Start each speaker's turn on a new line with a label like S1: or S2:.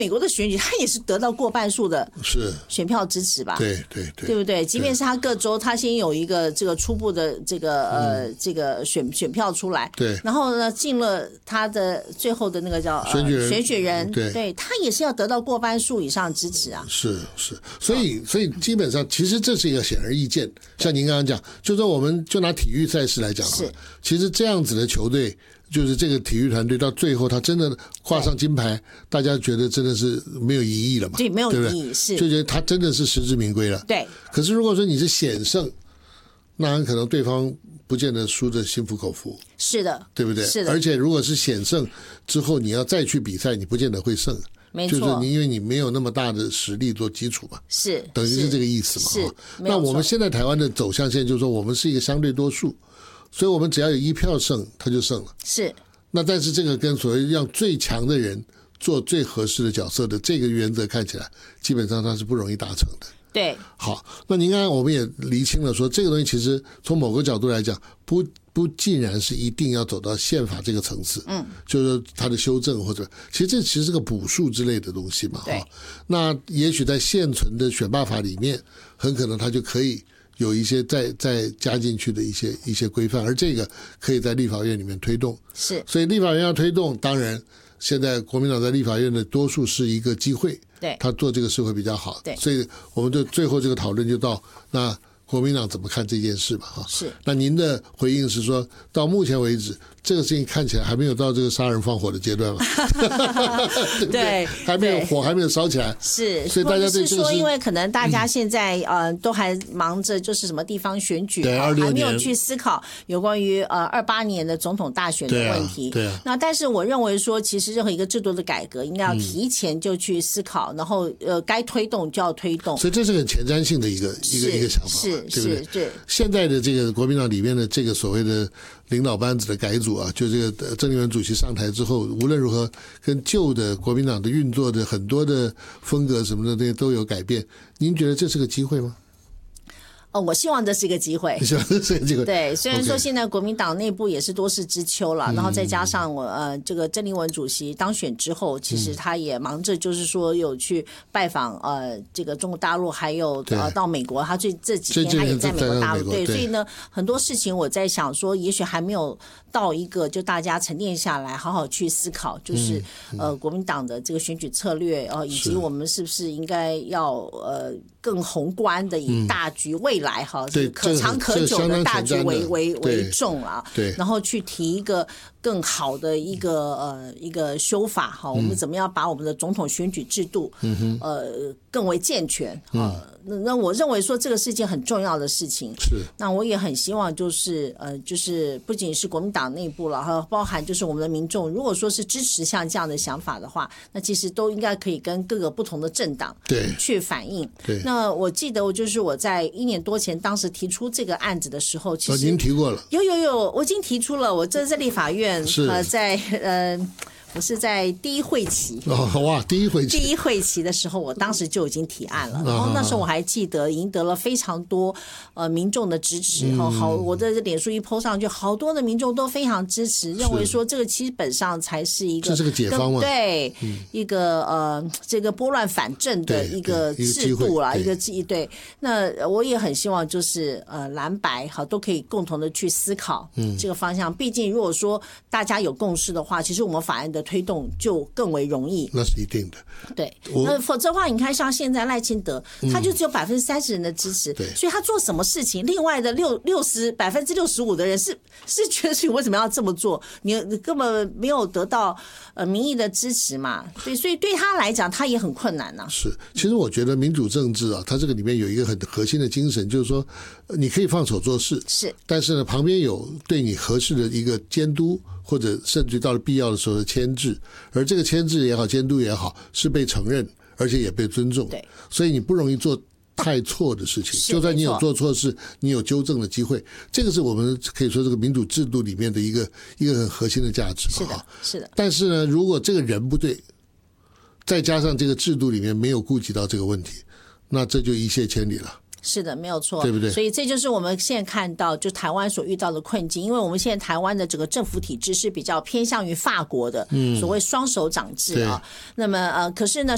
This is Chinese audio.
S1: 美国的选举，他也是得到过半数的选票支持吧？
S2: 对，
S1: 对不对？即便是他各州，他先有一个这个初步的这个这个选票出来，
S2: 对，
S1: 然后呢进了他的最后的那个叫选举人，对，他也是要得到过半数以上支持啊。
S2: 是，所以基本上其实这是一个显而易见。像您刚刚讲，就说我们就拿体育赛事来讲，其实这样子的球队。就是这个体育团队到最后他真的挂上金牌，大家觉得真的是没有疑义了嘛？
S1: 对，没有疑义，是
S2: 就觉得他真的是实至名归了。
S1: 对。
S2: 可是如果说你是险胜，那很可能对方不见得输得心服口服。
S1: 是的，
S2: 对不对？
S1: 是的。
S2: 而且如果是险胜之后，你要再去比赛，你不见得会胜。
S1: 没错，
S2: 就是你因为你没有那么大的实力做基础嘛，
S1: 是
S2: 等于是这个意思嘛。
S1: 是。
S2: 那我们现在台湾的走向现在就是说，我们是一个相对多数，所以我们只要有1票胜，他就胜了。
S1: 是。
S2: 那但是这个跟所谓让最强的人做最合适的角色的这个原则看起来，基本上它是不容易达成的。
S1: 对。
S2: 好，那您刚刚我们也厘清了说，这个东西其实从某个角度来讲，不尽然是一定要走到宪法这个层次，就是它的修正或者，其实这其实是个补数之类的东西嘛。
S1: 对。
S2: 那也许在现存的选罢法里面，很可能它就可以有一些再加进去的一些规范，而这个可以在立法院里面推动。
S1: 是，
S2: 所以立法院要推动，当然现在国民党在立法院的多数是一个机会，
S1: 对，
S2: 他做这个事会比较好。
S1: 对，
S2: 所以我们就最后这个讨论就到那国民党怎么看这件事吧？哈，
S1: 是。
S2: 那您的回应是说，到目前为止，这个事情看起来还没有到这个杀人放火的阶段嘛？对，还没有火，还没有烧起来。
S1: 是，
S2: 所以大家对这个
S1: 说，因为可能大家现在都还忙着就是什么地方选举，还没有去思考有关于28年的总统大选的问题。
S2: 对啊。
S1: 那但是我认为说，其实任何一个制度的改革，应该要提前就去思考，然后该推动就要推动。
S2: 所以这是很前瞻性的一个想法，
S1: 是，
S2: 对不对？
S1: 对。
S2: 现在的这个国民党里面的这个所谓的领导班子的改组啊，就这个郑丽文主席上台之后，无论如何跟旧的国民党的运作的很多的风格什么的这些都有改变。您觉得这是个机会吗？
S1: 我希望这是一个机会。
S2: 希望这是个机会。
S1: 对，虽然说现在国民党内部也是多事之秋了，然后再加上这个郑丽文主席当选之后，其实他也忙着就是说有去拜访这个中国大陆，还有到美国，他这几天他也在美国大陆。对，所以呢，很多事情我在想说，也许还没有到一个就大家沉淀下来，好好去思考，就是国民党的这个选举策略以及我们是不是应该要更宏观的以大局未来可长可久的大局为重啊，
S2: 对，
S1: 然后去提一个更好的一个修法我们怎么样把我们的总统选举制度更为健全那我认为说这个是一件很重要的事情。
S2: 是，
S1: 那我也很希望就是不仅是国民党内部了，还有包含就是我们的民众，如果说是支持像这样的想法的话，那其实都应该可以跟各个不同的政党去反映。
S2: 对，
S1: 那我记得就是我在1年多前当时提出这个案子的时候，其实
S2: 您提过了。
S1: 有，我已经提出了，我这在立法院我是在第一会期
S2: 第一
S1: 会期的时候，我当时就已经提案了，然后那时候我还记得赢得了非常多民众的支持我的脸书一 po 上去，好多的民众都非常支持，认为说这个基本上才是一个
S2: 这是个解放嘛，
S1: 对，一个这个拨乱反正的一个制度啦，一个对。那我也很希望就是蓝白都可以共同的去思考这个方向，毕竟如果说大家有共识的话，其实我们法案的推动就更为容易。
S2: 那是一定的。
S1: 对，那否则的话，你看像现在赖清德，他就只有30%人的支持，所以他做什么事情，另外的65%的人是觉得你为什么要这么做？你根本没有得到民意的支持嘛。对，所以对他来讲，他也很困难呐。
S2: 是，其实我觉得民主政治它这个里面有一个很核心的精神，就是说你可以放手做事，
S1: 是，
S2: 但是呢，旁边有对你合适的一个监督，或者甚至到了必要的时候的牵制，而这个牵制也好，监督也好，是被承认，而且也被尊重。
S1: 对，
S2: 所以你不容易做太错的事情，就算你有做错事，你有纠正的机会，这个是我们可以说这个民主制度里面的一个很核心的价值。
S1: 是的。但
S2: 是呢，如果这个人不对，再加上这个制度里面没有顾及到这个问题，那这就一泻千里了。
S1: 是的，没有错，
S2: 对不对？
S1: 所以这就是我们现在看到就台湾所遇到的困境，因为我们现在台湾的整个政府体制是比较偏向于法国的所谓双手掌制啊。那么可是呢